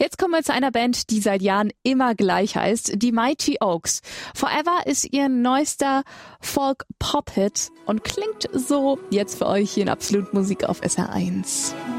Jetzt kommen wir zu einer Band, die seit Jahren immer gleich heißt, die Mighty Oaks. Forever ist ihr neuester Folk-Pop-Hit und klingt so jetzt für euch hier in Absolut Musik auf SR1.